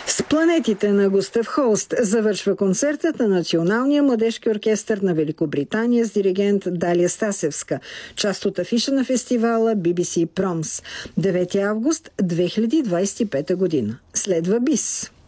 С планетите на Густав Холст завършва концертът на Националния младежки оркестър на Великобритания с диригент Далия Стасевска, част от афиша на фестивала BBC Proms, 9 август 2025 година. Следва БИС.